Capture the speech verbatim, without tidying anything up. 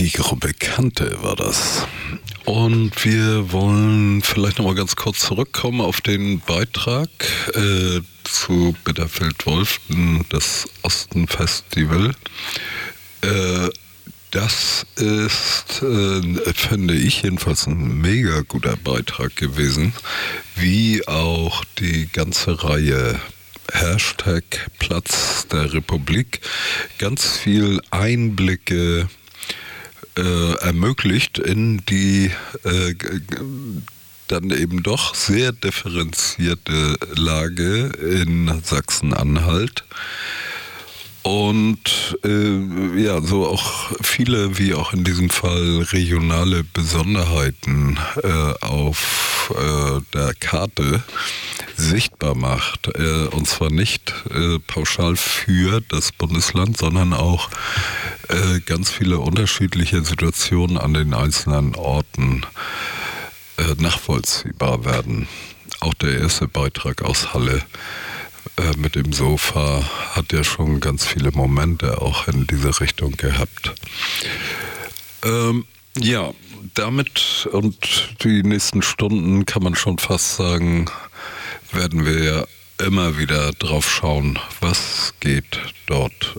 Die Gruppe Kante war das. Und wir wollen vielleicht nochmal ganz kurz zurückkommen auf den Beitrag äh, zu Bitterfeld-Wolften, das Osten-Festival. Äh, das ist, äh, finde ich jedenfalls, ein mega guter Beitrag gewesen, wie auch die ganze Reihe Hashtag Platz der Republik ganz viel Einblicke äh, ermöglicht in die äh, dann eben doch sehr differenzierte Lage in Sachsen-Anhalt. Und äh, ja, so auch viele, wie auch in diesem Fall, regionale Besonderheiten äh, auf äh, der Karte sichtbar macht. Äh, und zwar nicht äh, pauschal für das Bundesland, sondern auch äh, ganz viele unterschiedliche Situationen an den einzelnen Orten äh, nachvollziehbar werden. Auch der erste Beitrag aus Halle mit dem Sofa hat ja schon ganz viele Momente auch in diese Richtung gehabt. Ähm, ja, damit und die nächsten Stunden kann man schon fast sagen, werden wir ja immer wieder drauf schauen, was geht dort